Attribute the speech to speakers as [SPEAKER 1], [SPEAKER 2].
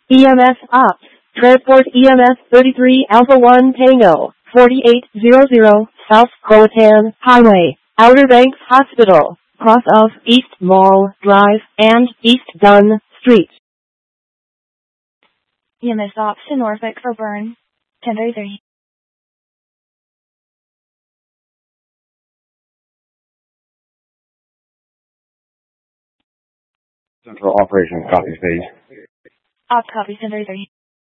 [SPEAKER 1] EMS Ops, Transport EMS 33 Alpha 1 Tango, 4800, South Croatan Highway, Outer Banks Hospital, cross of East Mall Drive and East Dunn Street.
[SPEAKER 2] EMS Ops to Norfolk for Burn, 1033.
[SPEAKER 3] Central Operations, copy, please.
[SPEAKER 2] Ops copy, 1033.